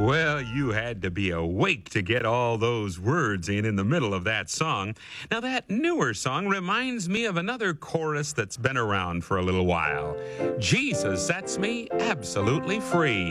Well, you had to be awake to get all those words in the middle of that song. Now, that newer song reminds me of another chorus that's been around for a little while. Jesus sets me absolutely free.